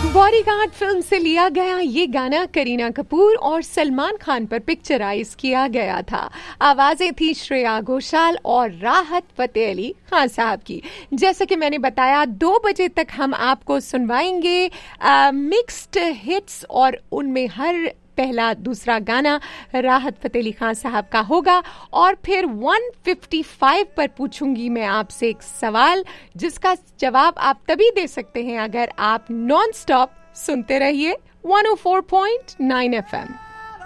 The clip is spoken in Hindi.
बॉडीगार्ड फिल्म से लिया गया ये गाना करीना कपूर और सलमान खान पर पिक्चराइज किया गया था। आवाजें थी श्रेया घोषाल और राहत फतेह अली खान साहब की। जैसा कि मैंने बताया 2 बजे तक हम आपको सुनवाएंगे मिक्स्ड हिट्स और उनमें हर पहला दूसरा गाना राहत फतेह अली खान साहब का होगा। और फिर 155 पर पूछूंगी मैं आपसे एक सवाल जिसका जवाब आप तभी दे सकते हैं अगर आप नॉन स्टॉप सुनते रहिए 104.9 FM।